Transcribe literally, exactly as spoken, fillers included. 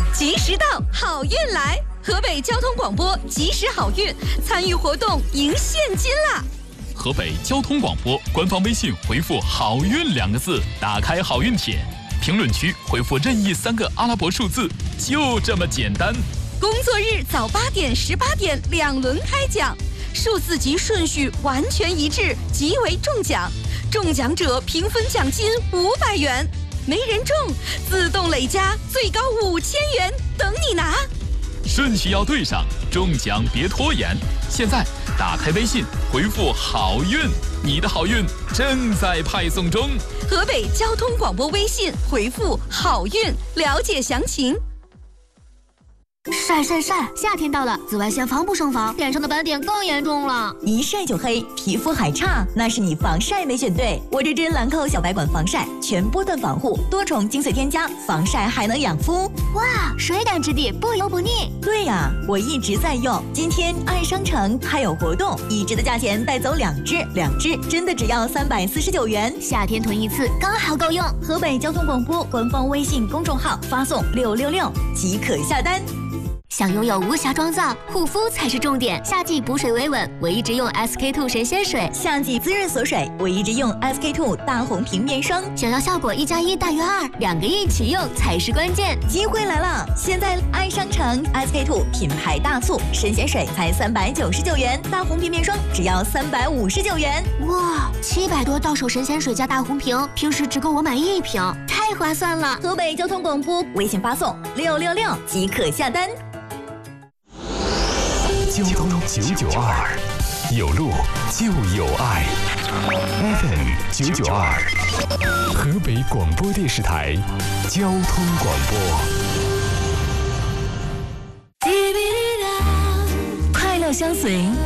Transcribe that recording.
及时到，好运来！河北交通广播及时好运，参与活动赢现金啦！ 河北交通广播官方微信回复“好运”两个字，打开好运帖，评论区回复任意三个阿拉伯数字，就这么简单。 工作日早八点、十八点两轮开奖，数字及顺序完全一致，即为中奖。中奖者平分奖金五百元，没人中自动累加最高五千元，等你拿。 顺序要对上，中奖别拖延。现在打开微信，回复“好运”，你的好运正在派送中。 河北交通广播微信回复“好运”，了解详情。 晒晒晒！夏天到了，紫外线防不胜防，脸上的斑点更严重了。 一晒就黑，皮肤还差，那是你防晒没选对。我这支兰蔻小白管防晒，全波段防护，多重精粹添加，防晒还能养肤。 哇，水感质地，不油不腻。 对呀、啊，我一直在用。今天爱商城还有活动，一支的价钱带走两支，两支真的只要三百四十九元。 夏天囤一次刚好够用。 河北交通广播官方微信公众号发送六六六即可下单。 想拥有无瑕妆造，护肤才是重点。夏季补水维稳，我一直用 S K two 神仙水； 夏季滋润锁水，我一直用 S K two 大红瓶面霜。 想要效果一加一大于二，两个一起用才是关键。 机会来了！现在爱商城 S K two 品牌大促，神仙水才三百九十九元，大红瓶面霜只要三百五十九元。 哇，七百多到手神仙水加大红瓶，平时只够我买一瓶，太划算了！ 河北交通广播微信发送六六六即可下单。 交通九九二，有路就有爱。F M 九九二，河北广播电视台交通广播。 快乐相随。